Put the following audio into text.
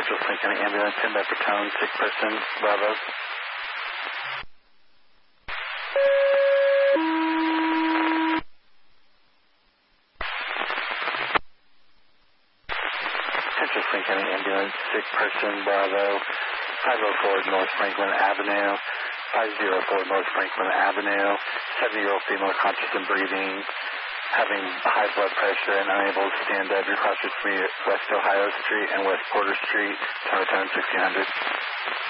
Central Spring County Ambulance, 10 by Patone, sick person, Bravo. Central Spring County Ambulance, sick person, Bravo. 504 North Franklin Avenue, 504 North Franklin Avenue, 70-year-old female conscious and breathing, having high blood pressure and unable to stand up. Your crossroads to me at West Ohio Street and West Porter Street, Tower 10, 1600.